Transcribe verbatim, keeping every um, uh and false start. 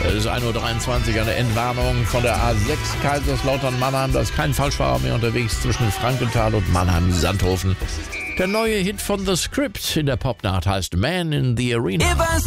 Es ist ein Uhr dreiundzwanzig, eine Entwarnung von der A sechs Kaiserslautern-Mannheim. Da ist kein Falschfahrer mehr unterwegs zwischen Frankenthal und Mannheim-Sandhofen. Der neue Hit von The Script in der Popnacht heißt Man in the Arena.